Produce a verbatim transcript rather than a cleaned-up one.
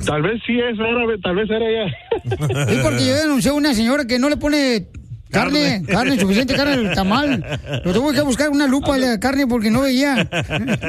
Tal vez sí es árabe, tal vez era ella. Sí, porque yo denuncié a una señora que no le pone carne, carne, carne suficiente carne al tamal. Lo tuve que buscar una lupa de carne porque no veía.